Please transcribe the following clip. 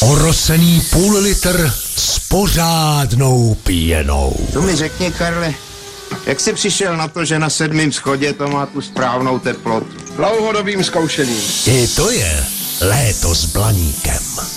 Orosený půl litr s pořádnou pěnou. To mi řekni, Karle, jak jsi přišel na to, že na 7. schodě to má tu správnou teplotu? Dlouhodobým zkoušením. I to je léto s Blaníkem.